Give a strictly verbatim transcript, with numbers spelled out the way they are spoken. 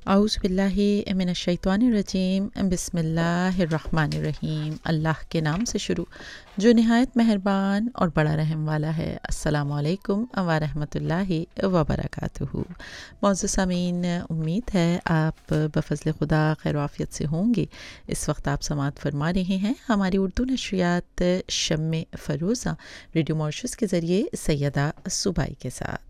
औज़ुबिल्लाहि मिनश्शैतानिर्रजीम बिस्मिल्लाहिर्रहमानिर्रहीम। अल्लाह के नाम से शुरू जो निहायत मेहरबान और बड़ा रहम वाला है। अस्सलामु अलैकुम व रहमतुल्लाहि व बरकातुहू। मौजूद सामीन, उम्मीद है आप बफ़ज़्ल खुदा खैर आफ़ियत से होंगे। इस वक्त आप समाअत फरमा रहे हैं हमारी उर्दू नशरियात शम्मे फ़रोज़ा रेडियो मॉरिशस के ज़रिए सैयदा सूबाई के साथ।